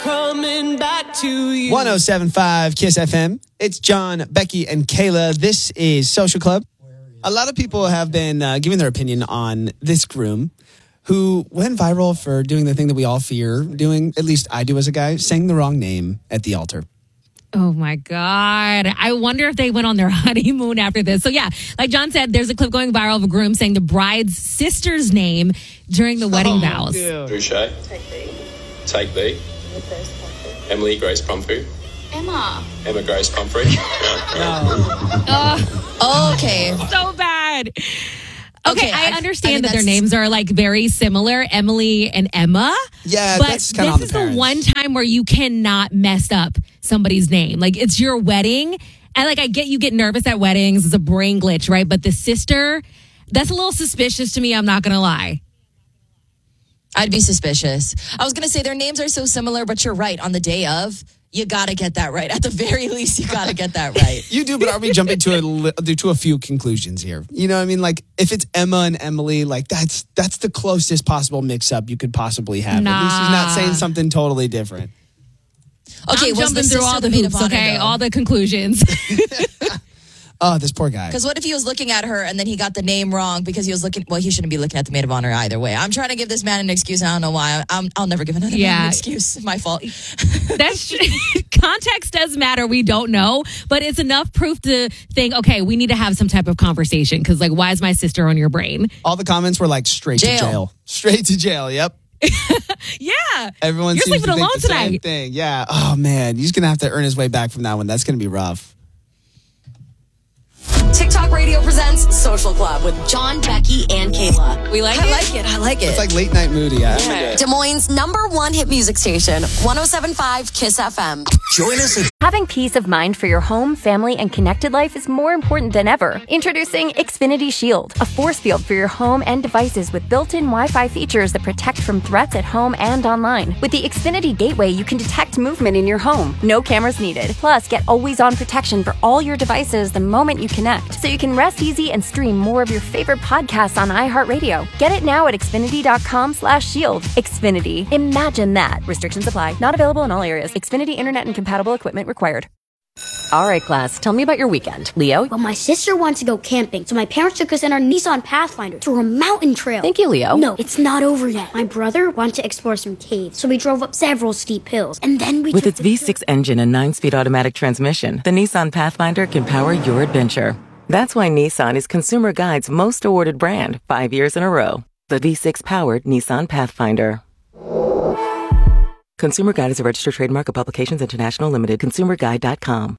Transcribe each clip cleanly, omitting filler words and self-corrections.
coming back to you. 107.5 Kiss FM. It's John, Becky, and Kayla. This is Social Club. A lot of people have been giving their opinion on this groom who went viral for doing the thing that we all fear doing, at least I do as a guy, saying the wrong name at the altar. Oh my God. I wonder if they went on their honeymoon after this. So yeah, like John said, there's a clip going viral of a groom saying the bride's sister's name during the wedding vows. Boucher. Take B. Emily Grace Pumphrey. Emma Grace Pumphrey. Okay. So bad. Okay, I understand that their that's- names are like very similar, Emily and Emma. Yeah, but that's kind of on this the is parents. the one time where you cannot mess up somebody's name. Like, it's your wedding. And like, I get you get nervous at weddings. It's a brain glitch, right? But the sister, that's a little suspicious to me. I'm not going to lie. I'd be suspicious. I was going to say their names are so similar, but you're right. On the day of, you got to get that right. At the very least, you got to get that right. You do, but are we jumping to a few conclusions here? You know what I mean? Like, if it's Emma and Emily, like, that's the closest possible mix-up you could possibly have. Nah. At least she's not saying something totally different. Okay, I'm was jumping the through all sister the maid hoops, of honor, okay? though? All the conclusions. Oh, this poor guy. Because what if he was looking at her and then he got the name wrong because he was looking, well, he shouldn't be looking at the maid of honor either way. I'm trying to give this man an excuse and I don't know why. I'll never give another man an excuse. My fault. That's context does matter. We don't know, but it's enough proof to think, okay, we need to have some type of conversation. Because, like, why is my sister on your brain? All the comments were like straight to jail. Straight to jail, yep. Yeah. Everyone You're seems sleeping to think alone the same tonight. thing. Yeah. Oh, man. He's going to have to earn his way back from that one. That's going to be rough. TikTok Radio presents Social Club with John, Becky, and Kayla. We like I it? like it. I like it. It's like late night moody. Des Moines' #1 hit music station, 107.5 Kiss FM. Join us at Having peace of mind for your home, family, and connected life is more important than ever. Introducing Xfinity Shield, a force field for your home and devices with built-in Wi-Fi features that protect from threats at home and online. With the Xfinity Gateway, you can detect movement in your home. No cameras needed. Plus, get always-on protection for all your devices the moment you connect, so you can rest easy and stream more of your favorite podcasts on iHeartRadio. Get it now at Xfinity.com/shield. Xfinity. Imagine that. Restrictions apply. Not available in all areas. Xfinity Internet and compatible equipment required. All right, class. Tell me about your weekend. Leo? Well, my sister wants to go camping, so my parents took us in our Nissan Pathfinder through a mountain trail. Thank you, Leo. No, it's not over yet. My brother wanted to explore some caves, so we drove up several steep hills, and then we With took its V6 engine and 9-speed automatic transmission, the Nissan Pathfinder can power your adventure. That's why Nissan is Consumer Guide's most awarded brand 5 years in a row. The V6-powered Nissan Pathfinder. Consumer Guide is a registered trademark of Publications International Limited. ConsumerGuide.com.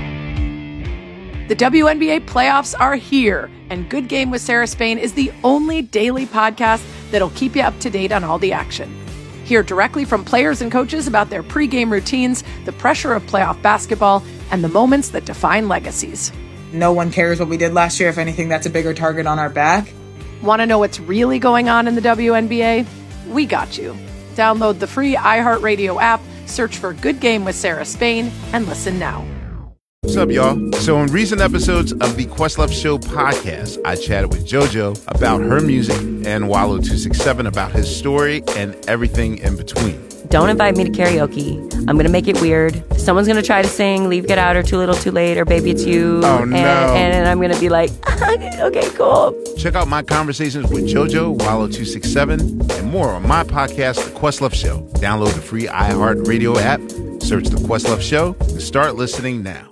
The WNBA playoffs are here, and Good Game with Sarah Spain is the only daily podcast that'll keep you up to date on all the action. Hear directly from players and coaches about their pregame routines, the pressure of playoff basketball, and the moments that define legacies. No one cares what we did last year. If anything, that's a bigger target on our back. Want to know what's really going on in the WNBA? We got you. Download the free iHeartRadio app, search for Good Game with Sarah Spain, and listen now. What's up, y'all? So in recent episodes of the Questlove Show podcast, I chatted with JoJo about her music and Wallow267 about his story and everything in between. Don't invite me to karaoke. I'm going to make it weird. Someone's going to try to sing Leave, Get Out, or Too Little, Too Late, or Baby It's You. Oh, no. And I'm going to be like, okay, cool. Check out my conversations with JoJo, Wallow267, and more on my podcast, The Questlove Show. Download the free iHeartRadio app, search The Questlove Show, and start listening now.